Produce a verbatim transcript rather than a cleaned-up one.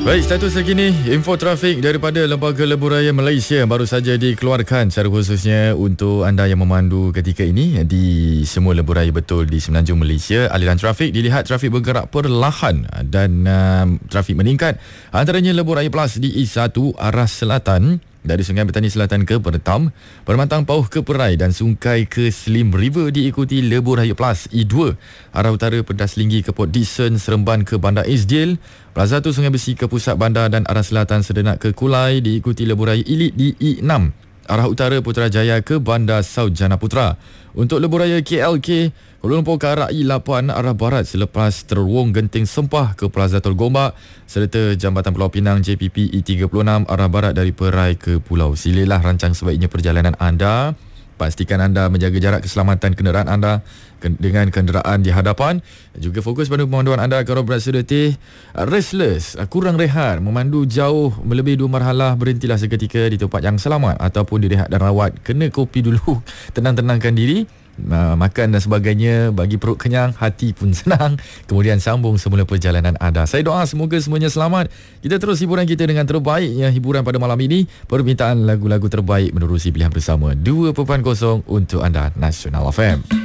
Baik, status terkini info trafik daripada Lembaga Lebuh Raya Malaysia baru saja dikeluarkan secara khususnya untuk anda yang memandu ketika ini di semua lebuh raya betul di Semenanjung Malaysia. Aliran trafik dilihat trafik bergerak perlahan dan um, trafik meningkat antaranya Lebuh Raya Plus di E satu arah selatan dari Sungai Petani Selatan ke Pertam, Permantang Pauh ke Perai dan Sungai ke Slim River diikuti Lebuh Raya Plus E dua arah utara Pedas Linggi ke Port Dickson, Seremban ke Bandar Isdil, Plaza satu Sungai Besi ke Pusat Bandar dan arah selatan Sedenak ke Kulai diikuti Lebuh Raya Elite di E enam arah utara Putrajaya ke Bandar South Jana Putra. Untuk Lebuh Raya K L K Kuala Lumpur ke arah E lapan arah barat selepas Terowong Genting Sempah ke Plaza Tol Gombak serta Jambatan Pulau Pinang J P P E tiga puluh enam arah barat dari Perai ke Pulau Sililah. Rancang sebaiknya perjalanan anda. Pastikan anda menjaga jarak keselamatan kenderaan anda dengan kenderaan di hadapan. Juga fokus pada pemanduan anda kalau berasa letih, restless, kurang rehat, memandu jauh melebihi dua marhalah, berhentilah seketika di tempat yang selamat ataupun direhat dan rawat. Kena kopi dulu, tenang-tenangkan diri, makan dan sebagainya, bagi perut kenyang, hati pun senang, kemudian sambung semula perjalanan anda. Saya doa semoga semuanya selamat. Kita terus hiburan kita dengan terbaiknya hiburan pada malam ini. Permintaan lagu-lagu terbaik menerusi pilihan bersama dua kosong untuk anda Nasional F M.